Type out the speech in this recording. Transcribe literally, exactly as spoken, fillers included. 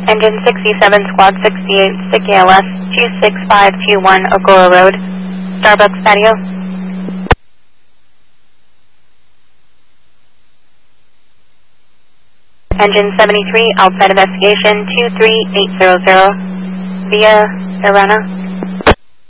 Engine sixty-seven, Squad sixty-eight, S I C A L S two six five two one, Agora Road, Starbucks patio. Engine seventy-three, outside investigation two three eight zero zero, via Arena.